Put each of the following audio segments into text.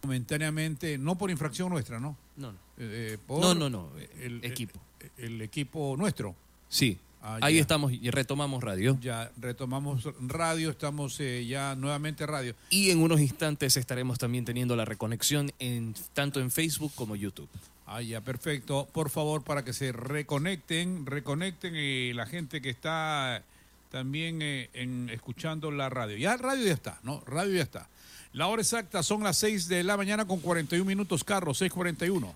momentáneamente, no por infracción nuestra, ¿no? No, no. Por No. Equipo. El equipo nuestro. Sí. Ahí Ya. estamos y retomamos radio. Ya retomamos radio, estamos ya nuevamente radio. Y en unos instantes estaremos también teniendo la reconexión tanto en Facebook como YouTube. Ya, perfecto. Por favor, para que se reconecten la gente que está también escuchando la radio. Ya radio ya está, ¿no? Radio ya está. La hora exacta son las 6 de la mañana con 41 minutos, Carlos, 6:41.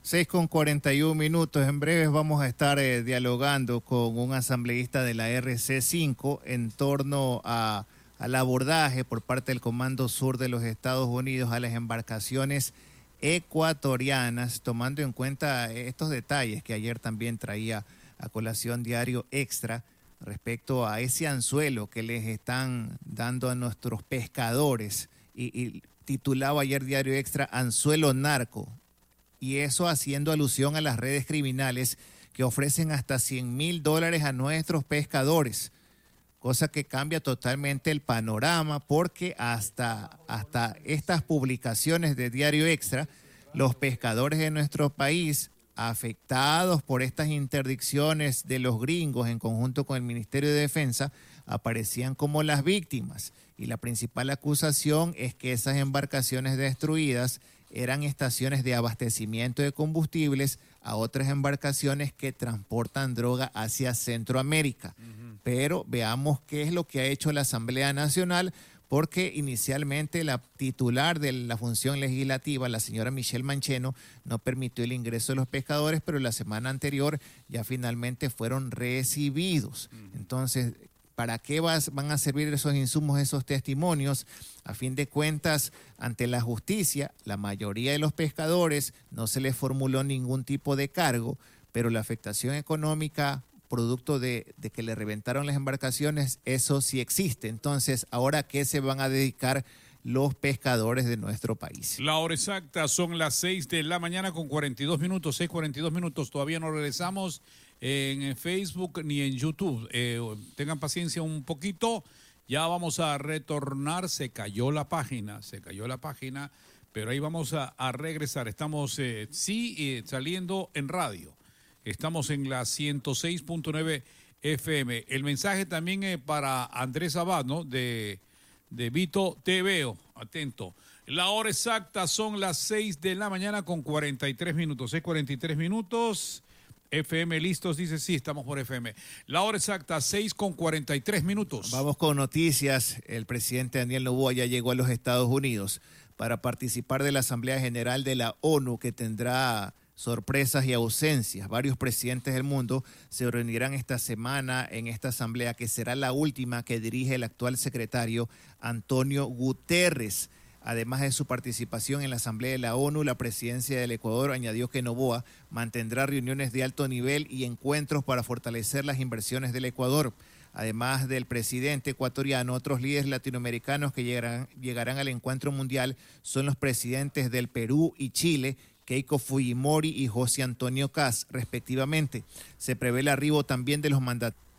6:41 minutos. En breve vamos a estar dialogando con un asambleísta de la RC5 en torno al abordaje por parte del Comando Sur de los Estados Unidos a las embarcaciones ecuatorianas, tomando en cuenta estos detalles que ayer también traía a colación Diario Extra respecto a ese anzuelo que les están dando a nuestros pescadores. Y titulaba ayer Diario Extra, anzuelo narco, y eso haciendo alusión a las redes criminales que ofrecen hasta $100,000 a nuestros pescadores, cosa que cambia totalmente el panorama, porque hasta estas publicaciones de Diario Extra, los pescadores de nuestro país, afectados por estas interdicciones de los gringos en conjunto con el Ministerio de Defensa, aparecían como las víctimas. Y la principal acusación es que esas embarcaciones destruidas eran estaciones de abastecimiento de combustibles a otras embarcaciones que transportan droga hacia Centroamérica. Pero veamos qué es lo que ha hecho la Asamblea Nacional, porque inicialmente la titular de la función legislativa, la señora Michelle Mancheno, no permitió el ingreso de los pescadores, pero la semana anterior ya finalmente fueron recibidos. Entonces, ¿para qué van a servir esos insumos, esos testimonios? A fin de cuentas, ante la justicia, la mayoría de los pescadores no se les formuló ningún tipo de cargo, pero la afectación económica producto de que le reventaron las embarcaciones, eso sí existe. Entonces, ¿ahora a qué se van a dedicar los pescadores de nuestro país? La hora exacta son las 6 de la mañana con 42 minutos, 6:42 minutos. Todavía no regresamos en Facebook ni en YouTube. Tengan paciencia un poquito. Ya vamos a retornar. Se cayó la página, pero ahí vamos a regresar. Estamos, saliendo en radio. Estamos en la 106.9 FM. El mensaje también para Andrés Abad, ¿no? De Vito TV. Atento. La hora exacta son las 6 de la mañana con 43 minutos. 6:43 minutos. FM listos, dice sí, estamos por FM. La hora exacta, 6:43 minutos. Vamos con noticias. El presidente Daniel Noboa ya llegó a los Estados Unidos para participar de la Asamblea General de la ONU, que tendrá sorpresas y ausencias. Varios presidentes del mundo se reunirán esta semana en esta asamblea, que será la última que dirige el actual secretario Antonio Guterres. Además de su participación en la Asamblea de la ONU, la presidencia del Ecuador añadió que Noboa mantendrá reuniones de alto nivel y encuentros para fortalecer las inversiones del Ecuador. Además del presidente ecuatoriano, otros líderes latinoamericanos que llegarán al encuentro mundial son los presidentes del Perú y Chile, Keiko Fujimori y José Antonio Kaz, respectivamente. Se prevé el arribo también de los mandatarios